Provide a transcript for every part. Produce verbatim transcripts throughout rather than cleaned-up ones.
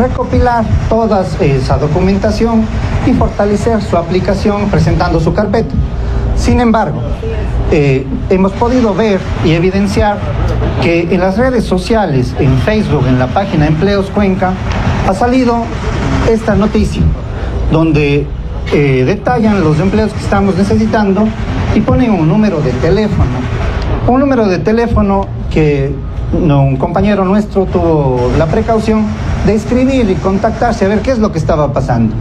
recopilar toda esa documentación y fortalecer su aplicación presentando su carpeta. Sin embargo, eh, hemos podido ver y evidenciar que en las redes sociales, en Facebook, en la página Empleos Cuenca, ha salido esta noticia donde eh, detallan los empleos que estamos necesitando y ponen un número de teléfono. Un número de teléfono que no, un compañero nuestro tuvo la precaución de escribir y contactarse a ver qué es lo que estaba pasando.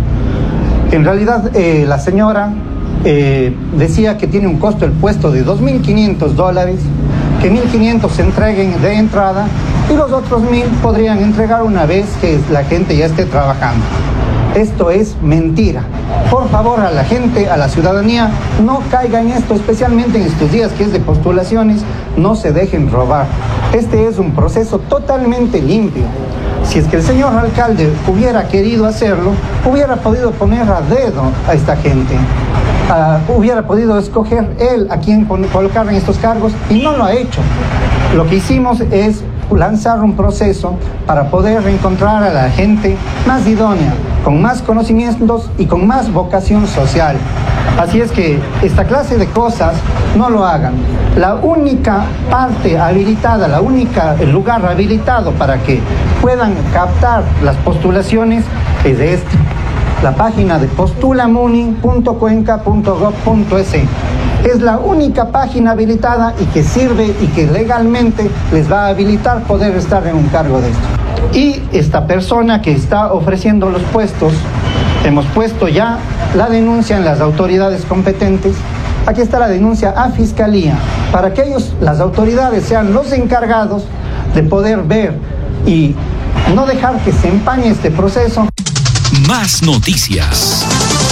En realidad, eh, la señora eh, decía que tiene un costo el puesto de dos mil quinientos dólares, que mil quinientos se entreguen de entrada y los otros mil podrían entregar una vez que la gente ya esté trabajando. Esto es mentira. Por favor, a la gente, a la ciudadanía, no caiga en esto, especialmente en estos días que es de postulaciones, no se dejen robar. Este es un proceso totalmente limpio. Si es que el señor alcalde hubiera querido hacerlo, hubiera podido poner a dedo a esta gente. Uh, hubiera podido escoger él a quien colocar en estos cargos y no lo ha hecho. Lo que hicimos es lanzar un proceso para poder encontrar a la gente más idónea, con más conocimientos y con más vocación social. Así es que esta clase de cosas no lo hagan. La única parte habilitada, la única el lugar habilitado para que puedan captar las postulaciones es este, la página de postulamuni punto cuenca punto gob punto es. Es la única página habilitada y que sirve y que legalmente les va a habilitar poder estar en un cargo de esto. Y esta persona que está ofreciendo los puestos, hemos puesto ya la denuncia en las autoridades competentes. Aquí está la denuncia a Fiscalía, para que ellos, las autoridades, sean los encargados de poder ver y no dejar que se empañe este proceso. Más noticias.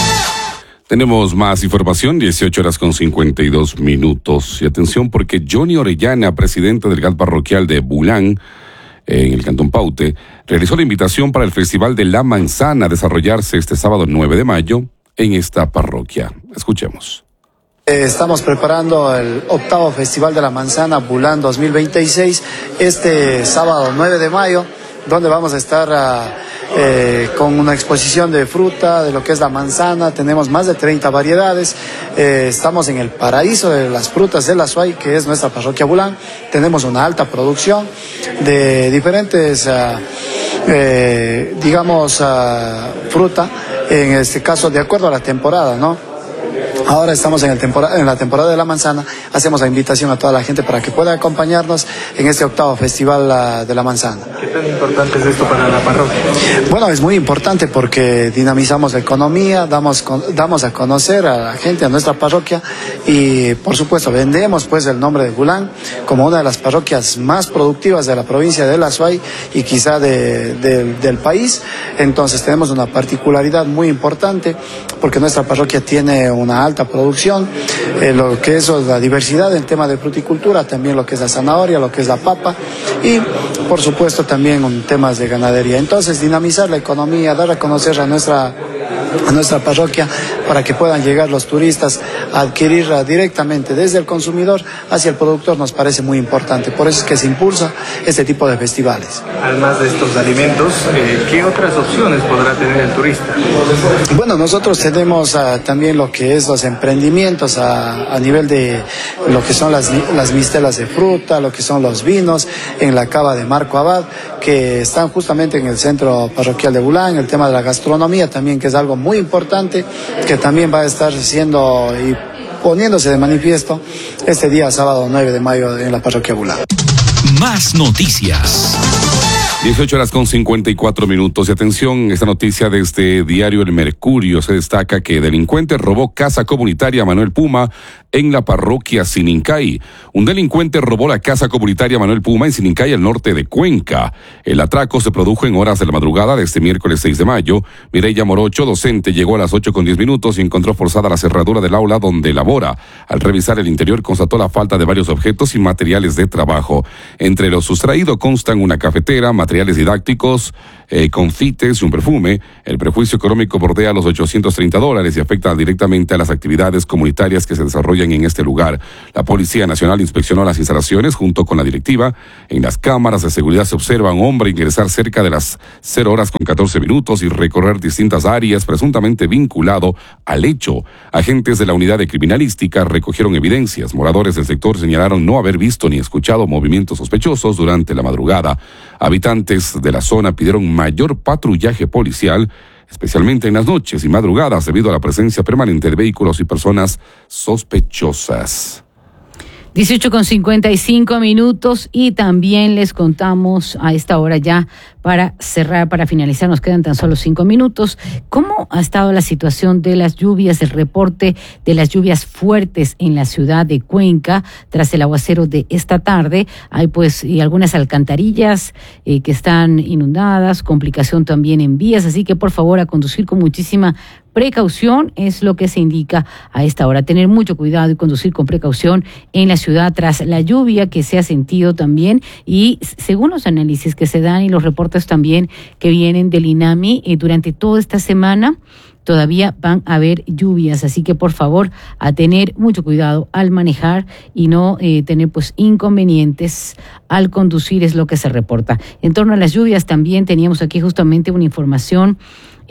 Tenemos más información, dieciocho horas con cincuenta y dos minutos. Y atención, porque Johnny Orellana, presidente del G A L parroquial de Bulán, en el Cantón Paute, realizó la invitación para el Festival de la Manzana a desarrollarse este sábado nueve de mayo en esta parroquia. Escuchemos. Estamos preparando el octavo Festival de la Manzana Bulán dos mil veintiséis, este sábado nueve de mayo, donde vamos a estar uh, eh, con una exposición de fruta, de lo que es la manzana. Tenemos más de treinta variedades. Eh, estamos en el paraíso de las frutas de la Azuay, que es nuestra parroquia Bulán. Tenemos una alta producción de diferentes, uh, eh, digamos, uh, fruta, en este caso de acuerdo a la temporada, ¿no? Ahora estamos en, el tempora- en la temporada de la manzana. Hacemos la invitación a toda la gente para que pueda acompañarnos en este octavo Festival uh, de la Manzana. ¿Qué tan importante es esto para la parroquia? Bueno, es muy importante porque dinamizamos la economía, damos, con- damos a conocer a la gente, a nuestra parroquia, y por supuesto vendemos pues el nombre de Bulán como una de las parroquias más productivas de la provincia de La Azuay y quizá de, de, del país. Entonces tenemos una particularidad muy importante porque nuestra parroquia tiene una alta producción, eh, lo que es la diversidad en tema de fruticultura, también lo que es la zanahoria, lo que es la papa y por supuesto también en temas de ganadería. Entonces dinamizar la economía, dar a conocer a nuestra a nuestra parroquia para que puedan llegar los turistas a adquirirla directamente desde el consumidor hacia el productor nos parece muy importante. Por eso es que se impulsa este tipo de festivales. Además de estos alimentos, eh, ¿qué otras opciones podrá tener el turista? Bueno, nosotros tenemos uh, también lo que es los emprendimientos a, a nivel de lo que son las, las mistelas de fruta, lo que son los vinos en la cava de Marco Abad, que están justamente en el centro parroquial de Bulán. El tema de la gastronomía también, que es algo muy importante, que también va a estar siendo y poniéndose de manifiesto este día sábado nueve de mayo en la parroquia Bulán. Más noticias. dieciocho horas con cincuenta y cuatro minutos. Y atención, esta noticia de este diario El Mercurio se destaca que delincuente robó casa comunitaria a Manuel Puma en la parroquia Sinincay. Un delincuente robó la casa comunitaria Manuel Puma en Sinincay, al norte de Cuenca. El atraco se produjo en horas de la madrugada de este miércoles seis de mayo. Mireya Morocho, docente, llegó a las ocho con diez minutos y encontró forzada la cerradura del aula donde labora. Al revisar el interior constató la falta de varios objetos y materiales de trabajo. Entre lo sustraído constan una cafetera, materiales didácticos, eh, confites y un perfume. El prejuicio económico bordea los ochocientos treinta dólares y afecta directamente a las actividades comunitarias que se desarrollan en este lugar. La Policía Nacional inspeccionó las instalaciones junto con la directiva. En las cámaras de seguridad se observa a un hombre ingresar cerca de las cero horas con catorce minutos y recorrer distintas áreas presuntamente vinculado al hecho. Agentes de la unidad de criminalística recogieron evidencias. Moradores del sector señalaron no haber visto ni escuchado movimientos sospechosos durante la madrugada. Habitantes de la zona pidieron mayor patrullaje policial, especialmente en las noches y madrugadas, debido a la presencia permanente de vehículos y personas sospechosas. dieciocho con cincuenta y cinco minutos y también les contamos a esta hora ya para cerrar, para finalizar, nos quedan tan solo cinco minutos, cómo ha estado la situación de las lluvias, el reporte de las lluvias fuertes en la ciudad de Cuenca tras el aguacero de esta tarde. Hay pues y algunas alcantarillas eh, que están inundadas, complicación también en vías, así que por favor a conducir con muchísima precaución es lo que se indica a esta hora. Tener mucho cuidado y conducir con precaución en la ciudad tras la lluvia que se ha sentido también y según los análisis que se dan y los reportes también que vienen del INAMI eh, durante toda esta semana todavía van a haber lluvias, así que por favor a tener mucho cuidado al manejar y no eh, tener pues inconvenientes al conducir es lo que se reporta. En torno a las lluvias también teníamos aquí justamente una información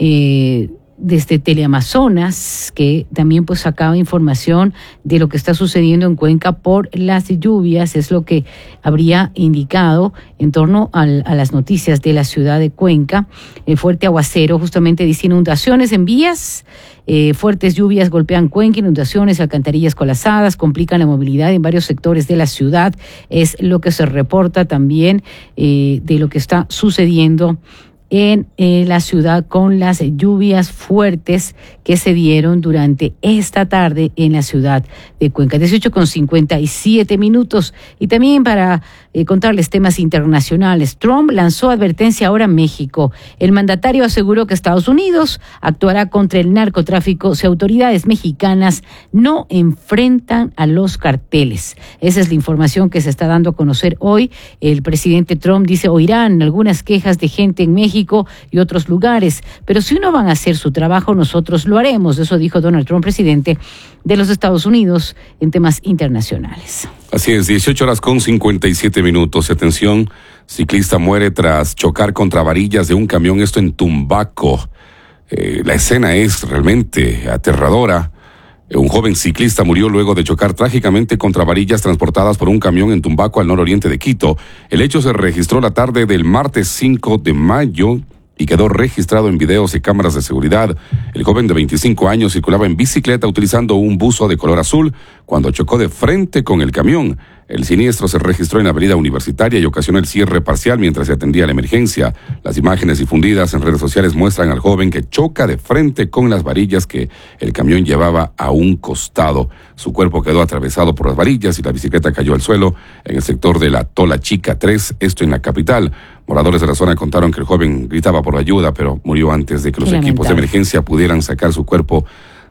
eh, desde Teleamazonas, que también pues sacaba información de lo que está sucediendo en Cuenca por las lluvias, es lo que habría indicado en torno al, a las noticias de la ciudad de Cuenca. El fuerte aguacero justamente dice inundaciones en vías, eh, fuertes lluvias golpean Cuenca, inundaciones, alcantarillas colapsadas, complican la movilidad en varios sectores de la ciudad, es lo que se reporta también eh, de lo que está sucediendo en eh, la ciudad con las lluvias fuertes que se dieron durante esta tarde en la ciudad de Cuenca. dieciocho con cincuenta y siete minutos. Y también para eh, contarles temas internacionales, Trump lanzó advertencia ahora a México. El mandatario aseguró que Estados Unidos actuará contra el narcotráfico si autoridades mexicanas no enfrentan a los carteles. Esa es la información que se está dando a conocer hoy. El presidente Trump dice, oirán algunas quejas de gente en México y otros lugares, pero si no van a hacer su trabajo, nosotros lo haremos. Eso dijo Donald Trump, presidente de los Estados Unidos, en temas internacionales. Así es, dieciocho horas con cincuenta y siete minutos. Atención, ciclista muere tras chocar contra varillas de un camión, esto en Tumbaco. Eh, la escena es realmente aterradora. Un joven ciclista murió luego de chocar trágicamente contra varillas transportadas por un camión en Tumbaco, al nororiente de Quito. El hecho se registró la tarde del martes cinco de mayo y quedó registrado en videos y cámaras de seguridad. El joven de veinticinco años circulaba en bicicleta utilizando un buzo de color azul cuando chocó de frente con el camión. El siniestro se registró en la avenida Universitaria y ocasionó el cierre parcial mientras se atendía la emergencia. Las imágenes difundidas en redes sociales muestran al joven que choca de frente con las varillas que el camión llevaba a un costado. Su cuerpo quedó atravesado por las varillas y la bicicleta cayó al suelo en el sector de la Tola Chica tres, esto en la capital. Moradores de la zona contaron que el joven gritaba por ayuda, pero murió antes de que los equipos de emergencia pudieran sacar su cuerpo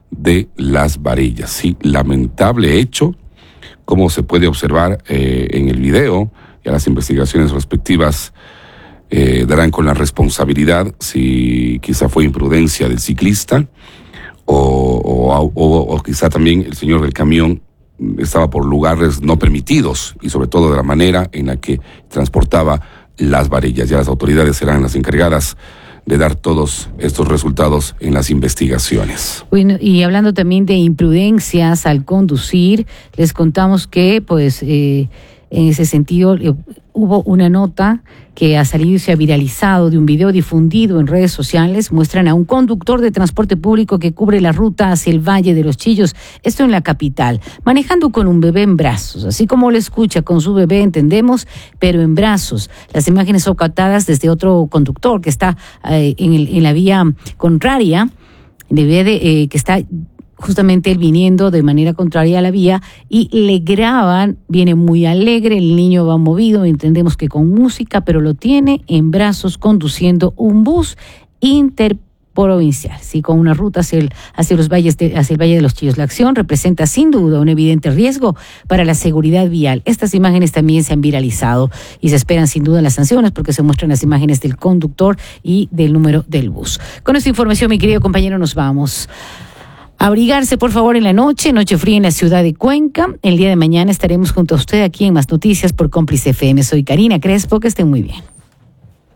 de las varillas. Sí, lamentable hecho, como se puede observar eh, en el video, y a las investigaciones respectivas eh, darán con la responsabilidad si quizá fue imprudencia del ciclista o, o, o, o quizá también el señor del camión estaba por lugares no permitidos y sobre todo de la manera en la que transportaba las varillas. Ya las autoridades serán las encargadas de dar todos estos resultados en las investigaciones. Bueno, y hablando también de imprudencias al conducir, les contamos que, pues, eh, en ese sentido, eh, hubo una nota que ha salido y se ha viralizado de un video difundido en redes sociales. Muestran a un conductor de transporte público que cubre la ruta hacia el Valle de los Chillos, esto en la capital, manejando con un bebé en brazos, así como lo escucha, con su bebé, entendemos, pero en brazos. Las imágenes son captadas desde otro conductor que está eh, en, el, en la vía contraria, de, eh, que está justamente él viniendo de manera contraria a la vía y le graban, viene muy alegre, el niño va movido, entendemos que con música, pero lo tiene en brazos conduciendo un bus inter provincial, ¿sí? Con una ruta hacia el, hacia los valles de, hacia el Valle de los Chillos. La acción representa sin duda un evidente riesgo para la seguridad vial. Estas imágenes también se han viralizado y se esperan sin duda las sanciones porque se muestran las imágenes del conductor y del número del bus. Con esta información, mi querido compañero, nos vamos. Abrigarse, por favor, en la noche, noche fría en la ciudad de Cuenca. El día de mañana estaremos junto a usted aquí en Más Noticias por Cómplice F M. Soy Karina Crespo, que estén muy bien.